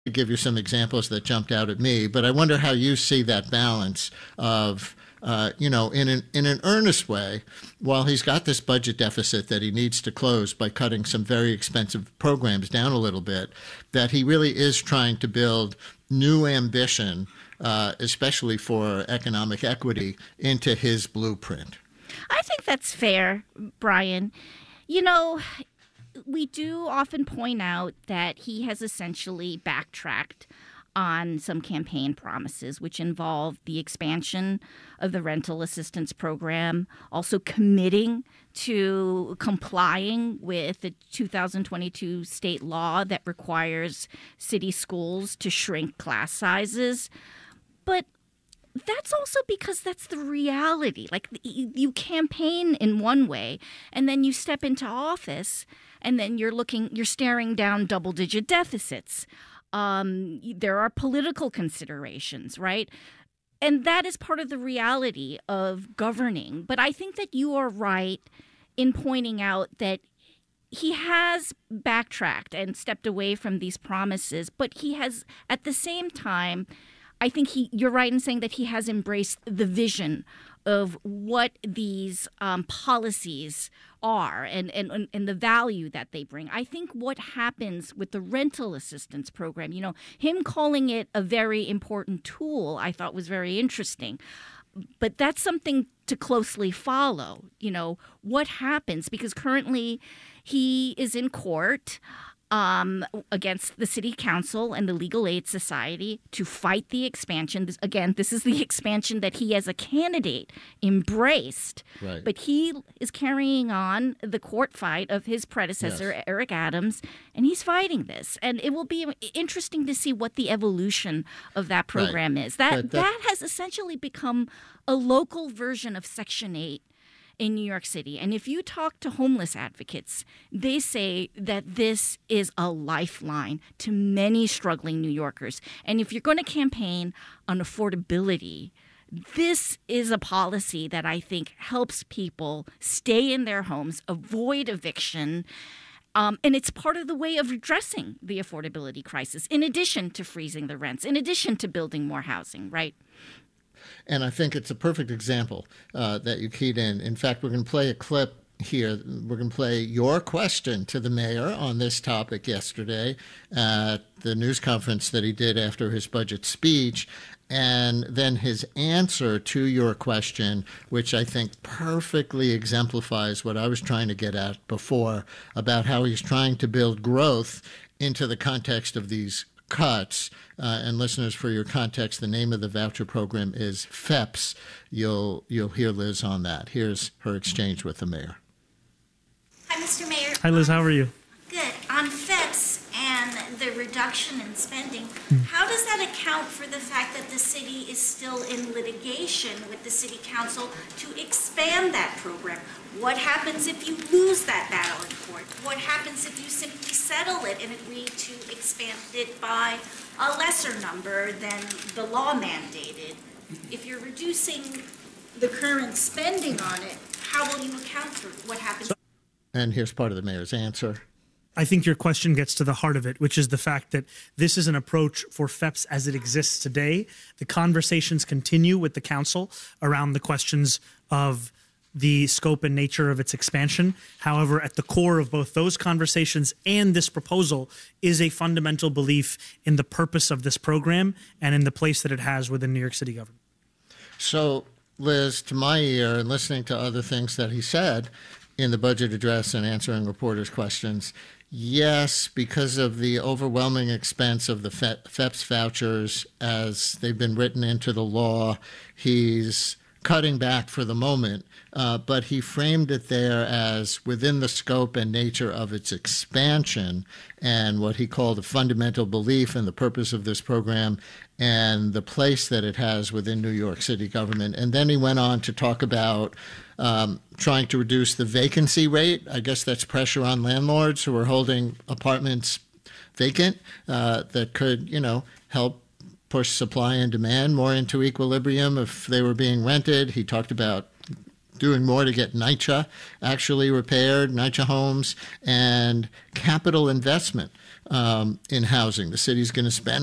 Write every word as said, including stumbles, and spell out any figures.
to give you some examples that jumped out at me, but I wonder how you see that balance of, uh, you know, in an, in an earnest way, while he's got this budget deficit that he needs to close by cutting some very expensive programs down a little bit, that he really is trying to build new ambition, uh, especially for economic equity, into his blueprint. I think that's fair, Brian. You know, we do often point out that he has essentially backtracked on some campaign promises, which involve the expansion of the rental assistance program, also committing to complying with the two thousand twenty-two state law that requires city schools to shrink class sizes. But that's also because that's the reality. Like, you campaign in one way, and then you step into office, and then you're looking, you're staring down double-digit deficits. Um, there are political considerations, right? And that is part of the reality of governing. But I think that you are right in pointing out that he has backtracked and stepped away from these promises, but he has, at the same time, I think he, you're right in saying that he has embraced the vision of what these um, policies are and, and, and the value that they bring. I think what happens with the rental assistance program, you know, him calling it a very important tool, I thought was very interesting. But that's something to closely follow, you know, what happens, because currently he is in court Um, against the city council and the Legal Aid Society to fight the expansion. This, again, this is the expansion that he as a candidate embraced. Right. But he is carrying on the court fight of his predecessor, Yes. Eric Adams, and he's fighting this. And it will be interesting to see what the evolution of that program Right. is. That, But that that has essentially become a local version of Section eight in New York City. And if you talk to homeless advocates, they say that this is a lifeline to many struggling New Yorkers. And if you're going to campaign on affordability, this is a policy that I think helps people stay in their homes, avoid eviction. Um, and it's part of the way of addressing the affordability crisis, in addition to freezing the rents, in addition to building more housing, right? And I think it's a perfect example uh, that you keyed in. In fact, we're going to play a clip here. We're going to play your question to the mayor on this topic yesterday at the news conference that he did after his budget speech, and then his answer to your question, which I think perfectly exemplifies what I was trying to get at before about how he's trying to build growth into the context of these cuts. Uh, and listeners, for your context, the name of the voucher program is FEPS. You'll you'll hear Liz on that. Here's her exchange with the mayor. Hi, Mister Mayor. Hi, Liz. How are you? Good. On FEPS and the reduction in spending, how does that account for the fact that the city is still in litigation with the city council to expand that program? What happens if you lose that battle in court? What happens if you simply settle it and agree to expand it by a lesser number than the law mandated? If you're reducing the current spending on it, how will you account for what happens? And here's part of the mayor's answer. I think your question gets to the heart of it, which is the fact that this is an approach for FEPS as it exists today. The conversations continue with the council around the questions of the scope and nature of its expansion. However, at the core of both those conversations and this proposal is a fundamental belief in the purpose of this program and in the place that it has within New York City government. So, Liz, to my ear, and listening to other things that he said in the budget address and answering reporters' questions, yes, because of the overwhelming expense of the FEPS vouchers as they've been written into the law, he's cutting back for the moment, uh, but he framed it there as within the scope and nature of its expansion and what he called a fundamental belief in the purpose of this program and the place that it has within New York City government. And then he went on to talk about um, trying to reduce the vacancy rate. I guess that's pressure on landlords who are holding apartments vacant uh, that could, you know, help push supply and demand more into equilibrium if they were being rented. He talked about doing more to get NYCHA actually repaired, NYCHA homes, and capital investment um, in housing. The city's going to spend